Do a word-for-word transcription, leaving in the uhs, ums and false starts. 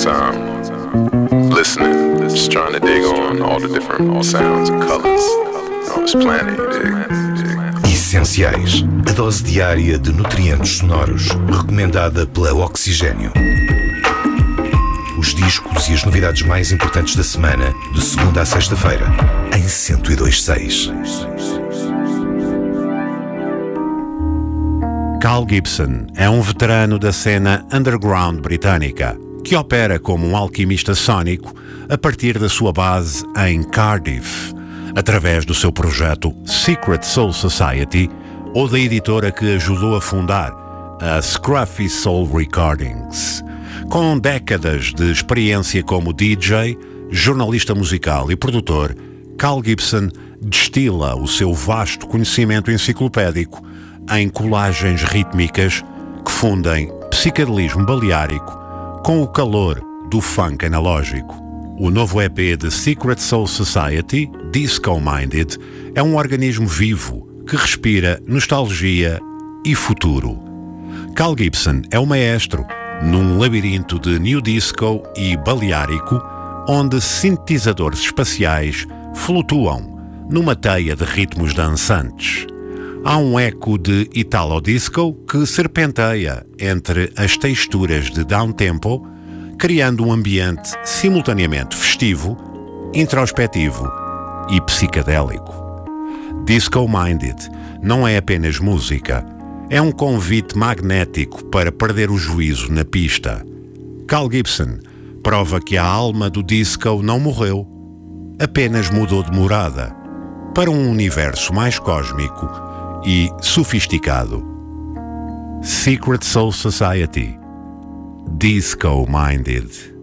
time listening, just trying to dig on all the different sounds and colors on this planet, you dig? Essenciais, a dose diária de nutrientes sonoros, recomendada pela Oxigênio. Os discos e as novidades mais importantes da semana, de segunda a sexta-feira, em cento e dois ponto seis. Carl Gibson é um veterano da cena underground britânica, que opera como um alquimista sónico a partir da sua base em Cardiff, através do seu projeto Secret Soul Society ou da editora que ajudou a fundar, a Scruffy Soul Recordings. Com décadas de experiência como D J, jornalista musical e produtor, Carl Gibson destila o seu vasto conhecimento enciclopédico em colagens rítmicas que fundem psicadelismo baleárico com o calor do funk analógico. O novo E P de Secret Soul Society, Disco Minded, é um organismo vivo que respira nostalgia e futuro. Carl Gibson é o maestro num labirinto de new disco e baleárico, onde sintetizadores espaciais flutuam numa teia de ritmos dançantes. Há um eco de Italo Disco que serpenteia entre as texturas de downtempo, criando um ambiente simultaneamente festivo, introspectivo e psicadélico. Disco Minded não é apenas música, é um convite magnético para perder o juízo na pista. Carl Gibson prova que a alma do disco não morreu, apenas mudou de morada para um universo mais cósmico e sofisticado. Secret Soul Society, Disco Minded.